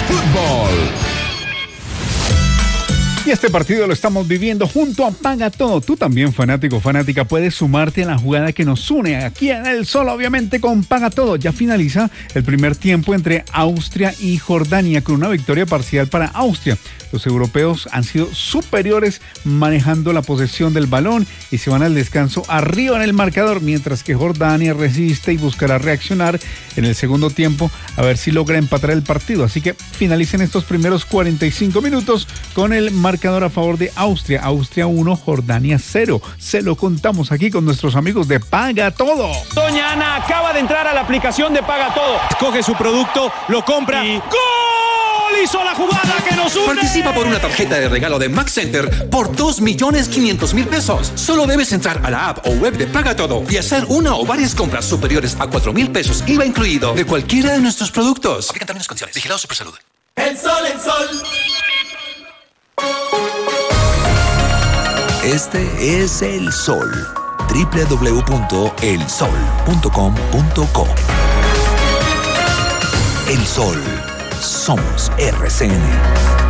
fútbol. Y este partido lo estamos viviendo junto a Paga Todo. Tú también, fanático, fanática, puedes sumarte a la jugada que nos une aquí en El Sol, obviamente con Paga Todo. Ya finaliza el primer tiempo entre Austria y Jordania con una victoria parcial para Austria. Los europeos han sido superiores manejando la posesión del balón y se van al descanso arriba en el marcador, mientras que Jordania resiste y buscará reaccionar en el segundo tiempo a ver si logra empatar el partido. Así que finalicen estos primeros 45 minutos con el marcador a favor de Austria. Austria 1, Jordania 0. Se lo contamos aquí con nuestros amigos de Paga Todo. Doña Ana acaba de entrar a la aplicación de Paga Todo. Coge su producto, lo compra y ¡gol! Hizo la jugada que nos une. Participa por una tarjeta de regalo de Max Center por 2.500.000 pesos. Solo debes entrar a la app o web de Paga Todo y hacer una o varias compras superiores a 4.000 pesos, IVA incluido, de cualquiera de nuestros productos. Aplican términos y condiciones. Vigilado Supersalud. El sol, el sol. Este es El Sol. www.elsol.com.co. El Sol. Somos RCN.